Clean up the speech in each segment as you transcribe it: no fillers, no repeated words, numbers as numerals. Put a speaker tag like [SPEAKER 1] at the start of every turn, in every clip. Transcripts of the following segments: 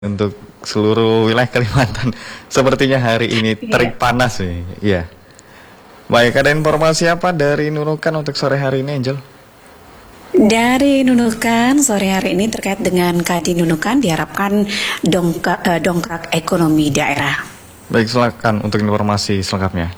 [SPEAKER 1] Untuk seluruh wilayah Kalimantan, sepertinya hari ini terik panas nih. Iya. Baik, ada informasi apa dari Nunukan untuk sore hari ini, Angel?
[SPEAKER 2] Dari Nunukan sore hari ini terkait dengan Kadin Nunukan diharapkan dongkrak ekonomi daerah.
[SPEAKER 1] Baik, silakan untuk informasi selengkapnya.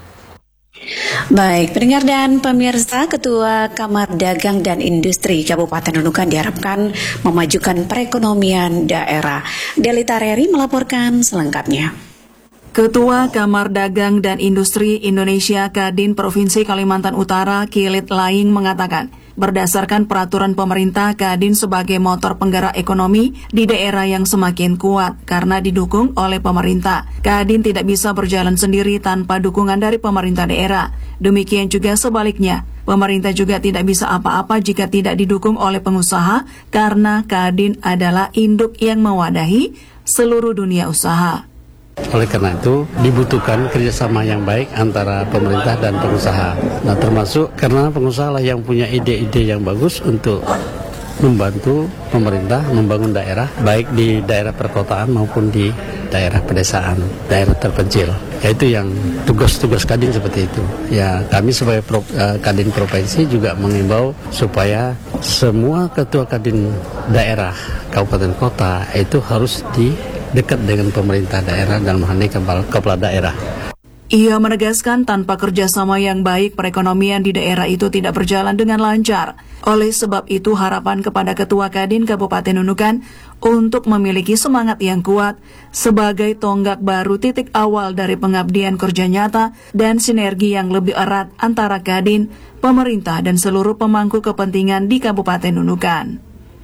[SPEAKER 2] Baik, pendengar dan pemirsa, Ketua Kamar Dagang dan Industri Kabupaten Nunukan diharapkan memajukan perekonomian daerah. Delita Reri melaporkan selengkapnya.
[SPEAKER 3] Ketua Kamar Dagang dan Industri Indonesia Kadin Provinsi Kalimantan Utara, Kilit Laing mengatakan, berdasarkan peraturan pemerintah, Kadin sebagai motor penggerak ekonomi di daerah yang semakin kuat karena didukung oleh pemerintah. Kadin tidak bisa berjalan sendiri tanpa dukungan dari pemerintah daerah. Demikian juga sebaliknya, pemerintah juga tidak bisa apa-apa jika tidak didukung oleh pengusaha karena Kadin adalah induk yang mewadahi seluruh dunia usaha.
[SPEAKER 4] Oleh karena itu dibutuhkan kerjasama yang baik antara pemerintah dan pengusaha. Nah, termasuk karena pengusaha lah yang punya ide-ide yang bagus untuk membantu pemerintah membangun daerah, baik di daerah perkotaan maupun di daerah pedesaan, daerah terpencil. Yaitu yang tugas-tugas Kadin seperti itu. Ya, kami sebagai Kadin Provinsi juga mengimbau supaya semua ketua Kadin daerah, kabupaten kota itu harus dekat dengan pemerintah daerah dan menghadiri kepala daerah.
[SPEAKER 3] Ia menegaskan tanpa kerjasama yang baik perekonomian di daerah itu tidak berjalan dengan lancar. Oleh sebab itu harapan kepada Ketua Kadin Kabupaten Nunukan untuk memiliki semangat yang kuat sebagai tonggak baru titik awal dari pengabdian kerja nyata dan sinergi yang lebih erat antara Kadin, pemerintah dan seluruh pemangku kepentingan di Kabupaten Nunukan.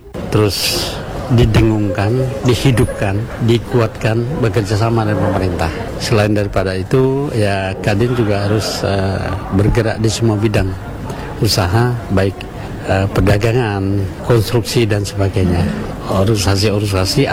[SPEAKER 4] Terus didengungkan, dihidupkan, dikuatkan bekerjasama dengan pemerintah. Selain daripada itu, ya Kadin juga harus bergerak di semua bidang usaha, baik perdagangan, konstruksi dan sebagainya. Organisasi-organisasi,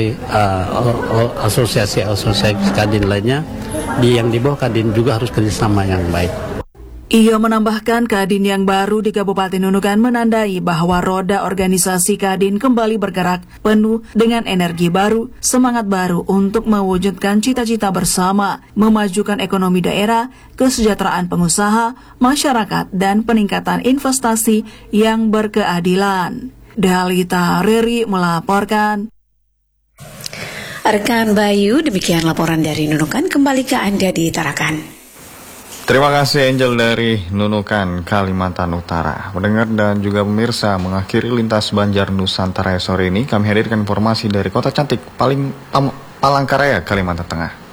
[SPEAKER 4] asosiasi Kadin lainnya yang di bawah Kadin juga harus kerjasama yang baik.
[SPEAKER 3] Ia menambahkan Kadin yang baru di Kabupaten Nunukan menandai bahwa roda organisasi Kadin kembali bergerak penuh dengan energi baru, semangat baru untuk mewujudkan cita-cita bersama, memajukan ekonomi daerah, kesejahteraan pengusaha, masyarakat, dan peningkatan investasi yang berkeadilan. Delita Reri melaporkan.
[SPEAKER 2] Rekan Bayu, demikian laporan dari Nunukan, kembali ke Anda di Tarakan.
[SPEAKER 1] Terima kasih Angel dari Nunukan, Kalimantan Utara. Pendengar dan juga pemirsa, mengakhiri lintas Banjar Nusantara sore ini, kami hadirkan informasi dari Kota Cantik Palangkaraya, Kalimantan Tengah.